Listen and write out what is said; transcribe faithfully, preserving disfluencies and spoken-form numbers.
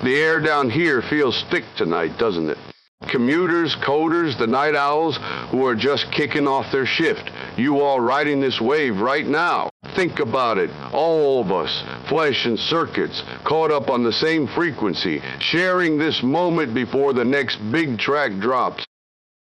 The air down here feels thick tonight, doesn't it? Commuters, coders, the night owls who are just kicking off their shift. You all riding this wave right now. Think about it. All of us, flesh and circuits, caught up on the same frequency, sharing this moment before the next big track drops.